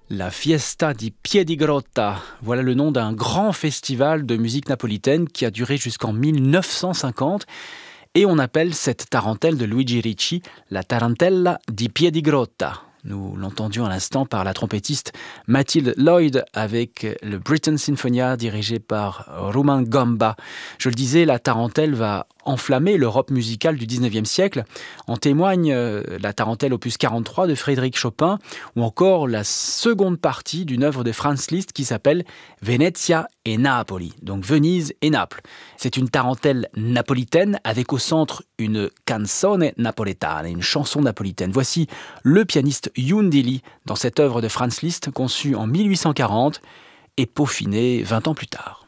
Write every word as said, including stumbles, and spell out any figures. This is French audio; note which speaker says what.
Speaker 1: La Fiesta di Piedigrotta, voilà le nom d'un grand festival de musique napolitaine qui a duré jusqu'en mille neuf cent cinquante et on appelle cette tarentelle de Luigi Ricci la Tarantella di Piedigrotta. Nous l'entendions à l'instant par la trompettiste Mathilde Lloyd avec le Britten Sinfonia dirigé par Romain Gamba. Je le disais, la tarentelle va enflammer l'Europe musicale du dix-neuvième siècle. En témoigne la tarentelle opus quarante-trois de Frédéric Chopin ou encore la seconde partie d'une œuvre de Franz Liszt qui s'appelle Venezia e Napoli, donc Venise et Naples. C'est une tarentelle napolitaine avec au centre une canzone napoletana, une chanson napolitaine. Voici le pianiste Yundili dans cette œuvre de Franz Liszt conçue en mille huit cent quarante et peaufinée vingt ans plus tard.